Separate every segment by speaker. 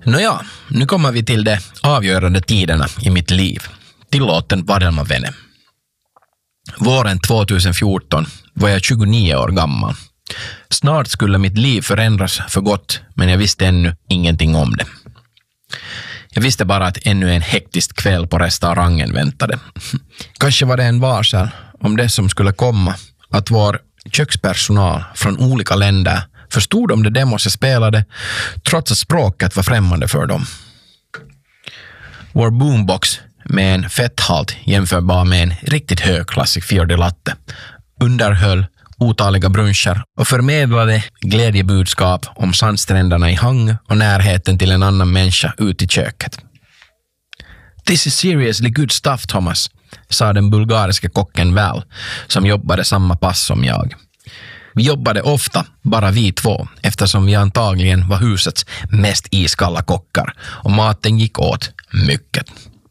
Speaker 1: Nåja, nu kommer vi till de avgörande tiderna i mitt liv. Till låten Vadelma vene. Våren 2014 var jag 29 år gammal. Snart skulle mitt liv förändras för gott, men jag visste ännu ingenting om det. Jag visste bara att ännu en hektisk kväll på restaurangen väntade. Kanske var det en varsel om det som skulle komma, att vår kökspersonal från olika länder förstod om det demos jag spelade, trots att språket var främmande för dem. Vår boombox med en fetthalt jämförbar med en riktigt högklassig Fior di Latte underhöll otaliga bruncher och förmedlade glädjebudskap om sandstränderna i Hang och närheten till en annan människa ut i köket. "This is seriously good stuff, Thomas", sa den bulgariska kocken Val, som jobbade samma pass som jag. Vi jobbade ofta, bara vi två, eftersom vi antagligen var husets mest iskalla kockar och maten gick åt mycket.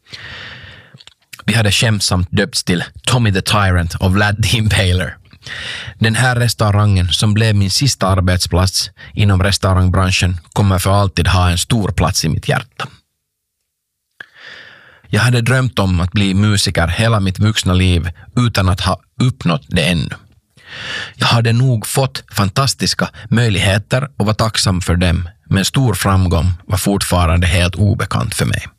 Speaker 1: Vi hade skämtsamt döpts till Tommy the Tyrant och Vlad the Impaler. Den här restaurangen, som blev min sista arbetsplats inom restaurangbranschen, kommer för alltid ha en stor plats i mitt hjärta. Jag hade drömt om att bli musiker hela mitt vuxna liv utan att ha uppnått det ännu. Jag hade nog fått fantastiska möjligheter och var tacksam för dem, men stor framgång var fortfarande helt obekant för mig.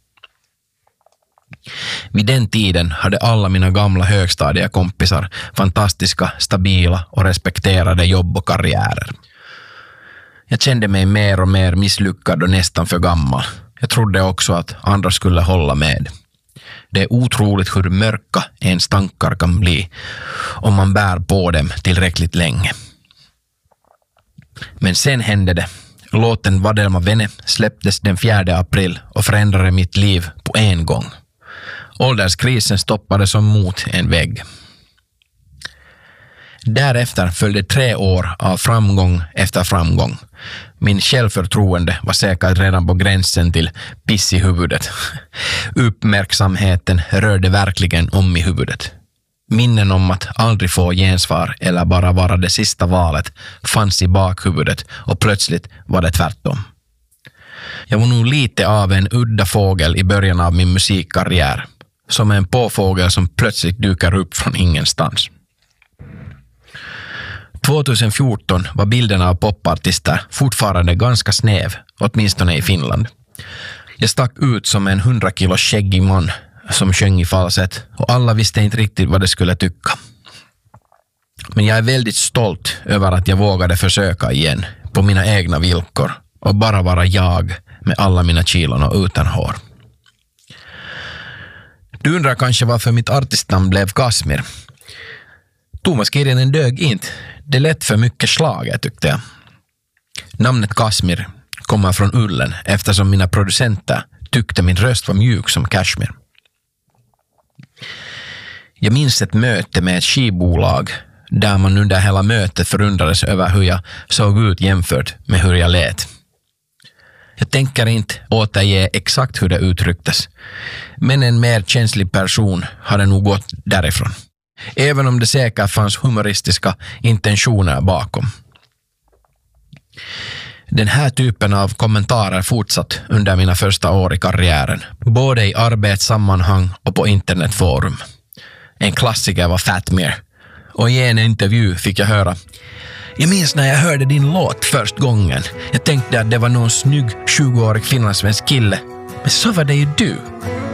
Speaker 1: Vid den tiden hade alla mina gamla högstadiekompisar fantastiska, stabila och respekterade jobb och karriärer. Jag kände mig mer och mer misslyckad och nästan för gammal. Jag trodde också att andra skulle hålla med. Det är otroligt hur mörka ens tankar kan bli om man bär på dem tillräckligt länge. Men sen hände det. Låten Vadelma vene släpptes den 4 april och förändrade mitt liv på en gång. Ålderskrisen stoppade som mot en vägg. Därefter följde 3 år av framgång efter framgång. Min självförtroende var säkert redan på gränsen till piss i huvudet. Uppmärksamheten rörde verkligen om i huvudet. Minnen om att aldrig få gensvar eller bara vara det sista valet fanns i bakhuvudet och plötsligt var det tvärtom. Jag var nog lite av en udda fågel i början av min musikkarriär. Som en påfågel som plötsligt dyker upp från ingenstans. 2014 var bilderna av popartister fortfarande ganska snäv, åtminstone i Finland. Jag stack ut som en 100 kilo skäggig man som sjöng i falsett och alla visste inte riktigt vad de skulle tycka. Men jag är väldigt stolt över att jag vågade försöka igen på mina egna villkor och bara vara jag med alla mina kilon och utan hår. Du undrar kanske varför mitt artistnamn blev Kasmir. Thomas Kirjanen dög inte. Det lät för mycket slaget, tyckte jag. Namnet Kasmir kommer från ullen eftersom mina producenter tyckte min röst var mjuk som kashmir. Jag minns ett möte med ett skivbolag där man under hela mötet förundrades över hur jag såg ut jämfört med hur jag lät. Jag tänker inte återge exakt hur det uttrycktes, men en mer känslig person hade nog gått därifrån. Även om det säkert fanns humoristiska intentioner bakom. Den här typen av kommentarer fortsatt under mina första år i karriären, både i arbetssammanhang och på internetforum. En klassiker var Fatmir, och i en intervju fick jag höra: "Jag minns när jag hörde din låt först gången. Jag tänkte att det var någon snygg 20-årig finlandssvensk kille. Men så var det ju du."